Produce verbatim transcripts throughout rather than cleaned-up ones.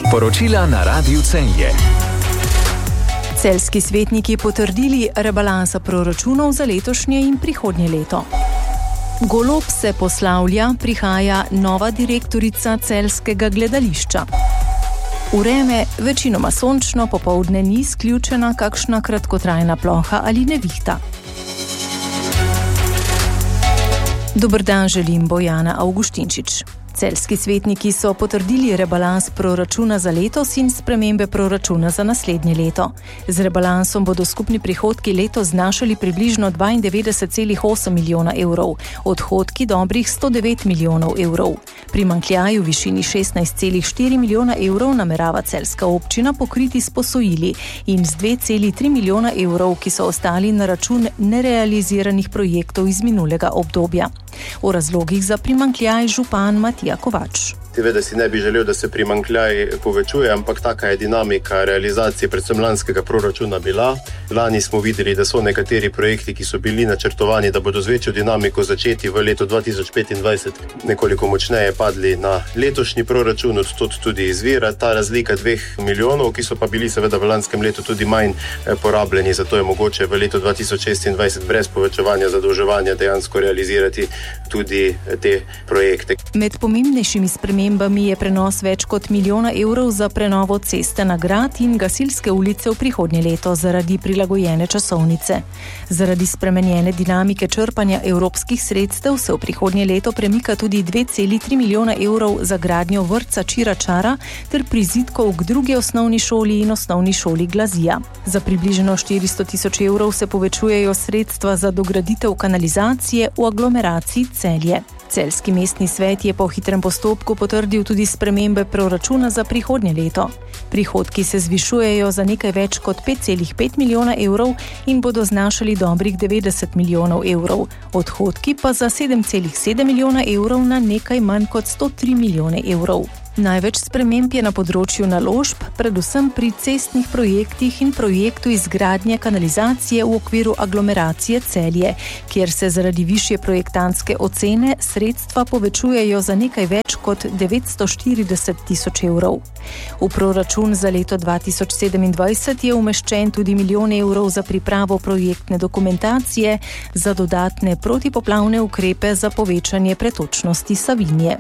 Poročila na Radiu Celje. Celjski svetniki potrdili rebalansa proračunov za letošnje in prihodnje leto. Golob se poslavlja, prihaja nova direktorica celjskega gledališča. Vreme večinoma sončno, popoldne ni izključena kakšna kratkotrajna ploha ali nevihta. Dober dan, želim Bojana Avguštinčič. Celjski svetniki so potrdili rebalans proračuna za letos in spremembe proračuna za naslednje leto. Z rebalansom bodo skupni prihodki letos znašali približno dvaindevetdeset celih osem milijona evrov, odhodki dobrih sto devet milijonov evrov. Primanjkljaj v višini šestnajst celih štiri milijona evrov namerava celjska občina pokriti s posojili in z dve celih tri milijona evrov, ki so ostali na račun nerealiziranih projektov iz minulega obdobja. O razlogih za primanjkljaj župan Matija Kovač. Seveda si ne bi želel, da se primanjkljaj povečuje, ampak taka je dinamika realizacije predvsem lanskega proračuna bila. Lani smo videli, da so nekateri projekti, ki so bili načrtovani, da bodo z večjo dinamiko začeti v letu dva tisoč petindvajset, nekoliko močneje padli na letošnji proračun, od tod tudi izvira ta razlika dveh milijonov, ki so pa bili seveda v lanskem letu tudi manj porabljeni, zato je mogoče v letu dva tisoč šestindvajset brez povečevanja zadolževanja dejansko realizirati tudi te projekte. Med pomembnejšimi spremembami je prenos več kot milijona evrov za prenovo ceste na Grad in Gasilske ulice v prihodnje leto zaradi prilagojene časovnice. Zaradi spremenjene dinamike črpanja evropskih sredstev se v prihodnje leto premika tudi dve celih tri milijona evrov za gradnjo vrtca Čiračara ter prizidkov k drugi osnovni šoli in osnovni šoli Glazija. Za približno štiristo tisoč evrov se povečujejo sredstva za dograditev kanalizacije v aglomeraciji Celje. Celjski mestni svet je po hitrem postopku potrdil tudi spremembe proračuna za prihodnje leto. Prihodki se zvišujejo za nekaj več kot pet celih pet milijona evrov in bodo znašali dobrih devetdeset milijonov evrov, odhodki pa za sedem celih sedem milijona evrov na nekaj manj kot sto tri milijone evrov. Največ sprememb je na področju naložb, predvsem pri cestnih projektih in projektu izgradnje kanalizacije v okviru aglomeracije Celje, kjer se zaradi višje projektantske ocene sredstva povečujejo za nekaj več kot devetsto štirideset tisoč evrov. V proračun za leto dva tisoč sedemindvajset je umeščen tudi milijon evrov za pripravo projektne dokumentacije za dodatne protipoplavne ukrepe za povečanje pretočnosti Savinje.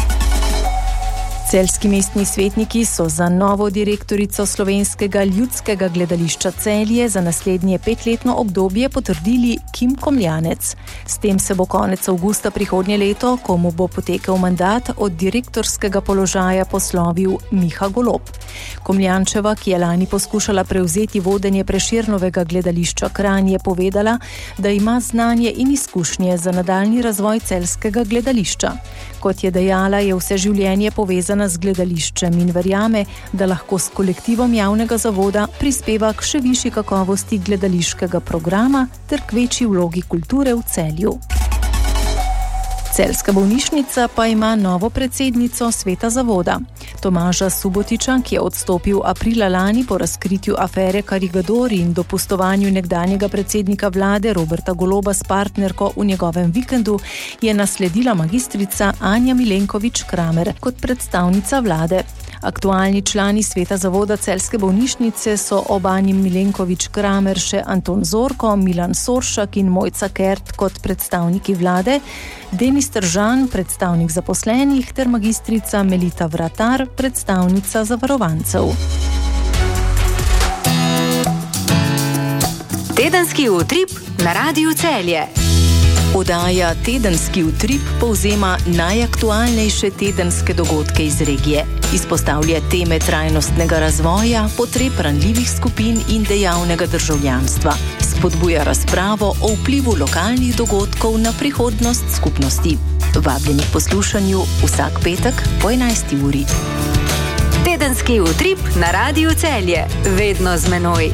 Celjski mestni svetniki so za novo direktorico Slovenskega ljudskega gledališča Celje za naslednje petletno obdobje potrdili Kim Komljanec. S tem se bo konec avgusta prihodnje leto, ko mu bo potekel mandat, od direktorskega položaja poslovil Miha Golob. Komljančeva, ki je lani poskušala prevzeti vodenje Prešernovega gledališča Kranj, je povedala, da ima znanje in izkušnje za nadaljnji razvoj celjskega gledališča. Kot je dejala, je vse življenje povezana z gledališčem in verjame, da lahko s kolektivom javnega zavoda prispeva k še višji kakovosti gledališkega programa ter k večji vlogi kulture v Celju. Celjska bolnišnica pa ima novo predsednico sveta zavoda. Tomaža Subotiča, ki je odstopil aprila lani po razkritju afere Karigador in dopustovanju nekdanjega predsednika vlade Roberta Goloba s partnerko v njegovem vikendu, je nasledila magistrica Anja Milenković Kramer kot predstavnica vlade. Aktualni člani sveta zavoda Celjske bolnišnice so ob Anji Milenković Kramer še Anton Zorko, Milan Soršak in Mojca Kert kot predstavniki vlade, Denis Tržan, predstavnik zaposlenih, ter magistrica Melita Vratar, predstavnica zavarovancev. Tedenski utrip na Radiu Celje. Oddaja Tedenski utrip povzema najaktualnejše tedenske dogodke iz regije. Izpostavlja teme trajnostnega razvoja, potreb ranljivih skupin in dejavnega državljanstva. Spodbuja razpravo o vplivu lokalnih dogodkov na prihodnost skupnosti. Vabljeni k poslušanju vsak petek po enajsti uri. Tedenski utrip na Radiu Celje. Vedno z menoj.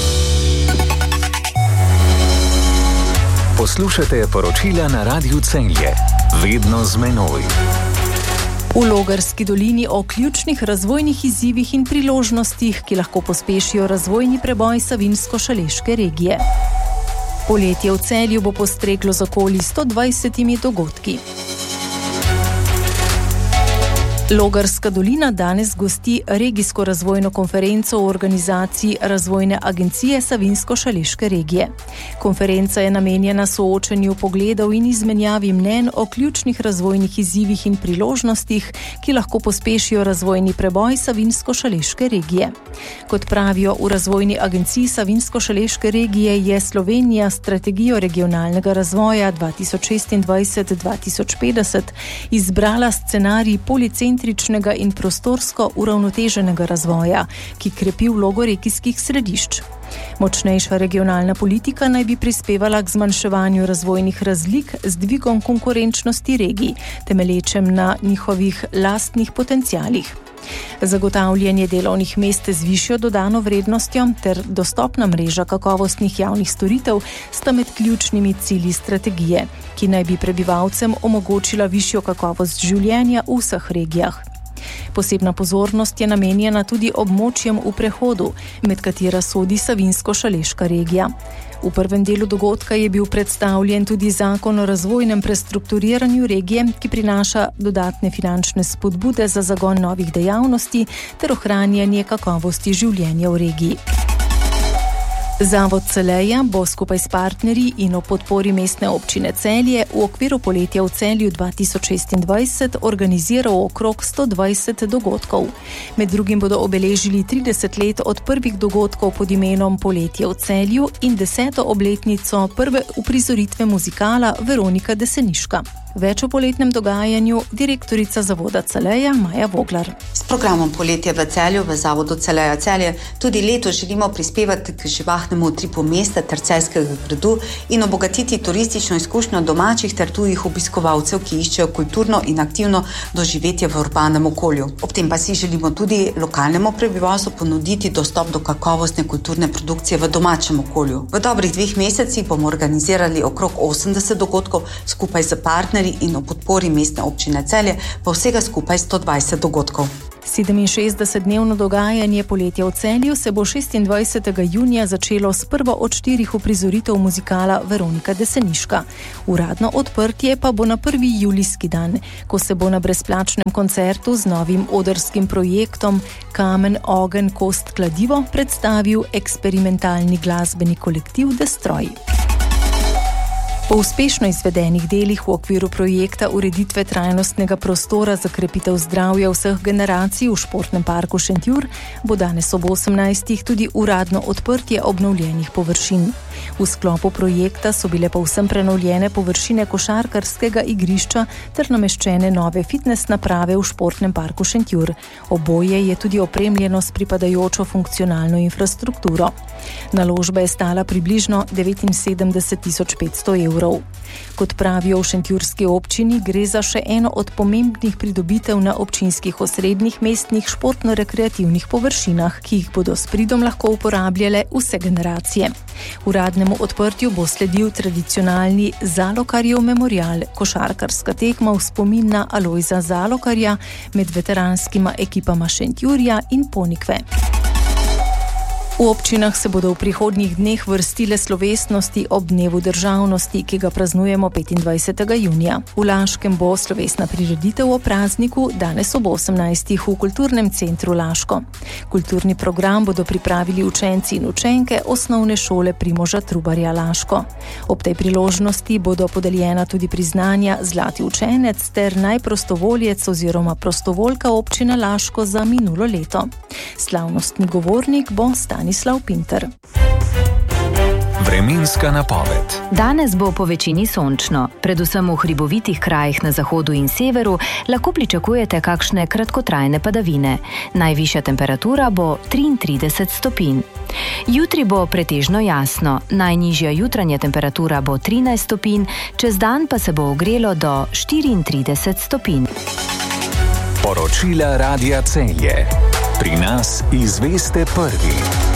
Poslušate poročila na Radiu Celje. Vedno z menoj. V Logarski dolini o ključnih razvojnih izzivih in priložnostih, ki lahko pospešijo razvojni preboj Savinjsko-Šaleške regije. Poletje v Celju bo postreglo z okoli sto dvajsetimi dogodki. Logarska dolina danes gosti regijsko razvojno konferenco v organizaciji Razvojne agencije Savinjsko-Šaleške regije. Konferenca je namenjena soočanju pogledov in izmenjavi mnenj o ključnih razvojnih izzivih in priložnostih, ki lahko pospešijo razvojni preboj Savinjsko-Šaleške regije. Kot pravijo v Razvojni agenciji Savinjsko-Šaleške regije, je Slovenija strategijo regionalnega razvoja dva tisoč šestindvajset do dva tisoč petdeset izbrala scenarij policentričnega in prostorsko uravnoteženega razvoja, ki krepi vlogo regijskih središč. Močnejša regionalna politika naj bi prispevala k zmanjševanju razvojnih razlik z dvigom konkurenčnosti regij, temelječem na njihovih lastnih potencialih. Zagotavljanje delovnih mest z višjo dodano vrednostjo ter dostopna mreža kakovostnih javnih storitev sta med ključnimi cilji strategije, ki naj bi prebivalcem omogočila višjo kakovost življenja v vseh regijah. Posebna pozornost je namenjena tudi območjem v prehodu, med katera sodi Savinjsko-Šaleška regija. V prvem delu dogodka je bil predstavljen tudi zakon o razvojnem prestrukturiranju regije, ki prinaša dodatne finančne spodbude za zagon novih dejavnosti ter ohranjanje kakovosti življenja v regiji. Zavod Celeja bo skupaj s partnerji in o podpori mestne občine Celje v okviru poletja v Celju dva tisoč šestindvajset organiziral okrog sto dvajset dogodkov. Med drugim bodo obeležili trideset let od prvih dogodkov pod imenom Poletje v Celju in deseto obletnico prve uprizoritve muzikala Veronika Deseniška. Več o poletnem dogajanju direktorica zavoda Celeja Maja Voglar. S programom Poletje v Celju v zavodu Celeja Celje tudi letos želimo prispevati k živahnemu utripu mesta ter celjskega gradu in obogatiti turistično izkušnjo domačih ter tujih obiskovalcev, ki iščejo kulturno in aktivno doživetje v urbanem okolju. Ob tem pa si želimo tudi lokalnemu prebivalstvu ponuditi dostop do kakovostne kulturne produkcije v domačem okolju. V dobrih dveh mesecih bomo organizirali okrog osemdeset dogodkov skupaj s partnerji in o podpori mestne občine Celje pa vsega skupaj sto dvajset dogodkov. sedeminšestdesetdnevno dogajanje Poletja v Celju se bo šestindvajsetega junija začelo s prvo od štirih uprizoritev muzikala Veronika Deseniška. Uradno odprtje pa bo na prvi julijski dan, ko se bo na brezplačnem koncertu z novim odrskim projektom Kamen, ogenj, kost, kladivo predstavil eksperimentalni glasbeni kolektiv Destroy. Po uspešno izvedenih delih v okviru projekta ureditve trajnostnega prostora za krepitev zdravja vseh generacij v športnem parku Šentjur bo danes ob osemnajstih tudi uradno odprtje obnovljenih površin. V sklopu projekta so bile povsem prenovljene površine košarkarskega igrišča ter nameščene nove fitness naprave v športnem parku Šentjur. Oboje je tudi opremljeno s pripadajočo funkcionalno infrastrukturo. Naložba je stala približno devetinsedemdeset tisoč petsto evrov. Kot pravijo v šentjurski občini, gre za še eno od pomembnih pridobitev na občinskih osrednjih mestnih športno-rekreativnih površinah, ki jih bodo s pridom lahko uporabljale vse generacije. Uradnemu odprtju bo sledil tradicionalni Zalokarjev memorial, košarkarska tekma v spomin na Alojza Zalokarja med veteranskima ekipama Šentjurja in Ponikve. V občinah se bodo v prihodnjih dneh vrstile slovesnosti ob dnevu državnosti, ki ga praznujemo petindvajsetega junija. V Laškem bo slovesna prireditev o prazniku danes ob osemnajstih v Kulturnem centru Laško. Kulturni program bodo pripravili učenci in učenke osnovne šole Primoža Trubarja Laško. Ob tej priložnosti bodo podeljena tudi priznanja Zlati učenec ter najprostovoljec oziroma prostovoljka občine Laško za minulo leto. Slavnostni govornik bo Stanislav Pinter. Vremenska napoved. Danes bo po večini sončno. Predvsem v hribovitih krajih na zahodu in severu lahko pričakujete kakšne kratkotrajne padavine. Najvišja temperatura bo triintrideset stopinj. Jutri bo pretežno jasno. Najnižja jutranja temperatura bo trinajst stopinj, čez dan pa se bo ogrelo do štiriintrideset stopinj. Poročila Radia Celje. Pri nas izveste prvi.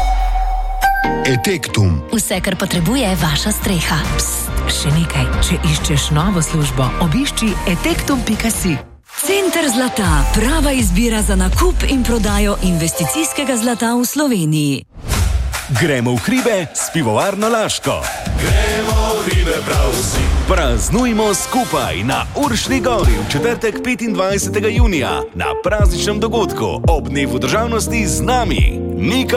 Etektum. Vse, kar potrebuje vaša streha. Psst, še nekaj. Če iščeš novo službo, obišči etektum pika si. Center zlata. Prava izbira za nakup in prodajo investicijskega zlata v Sloveniji. Gremo v hribe s pivovarno Laško. Gremo v hribe prav vsi. Praznujmo skupaj na Uršni gori v četrtek petindvajsetega junija na prazničnem dogodku ob dnevu državnosti z nami. Nika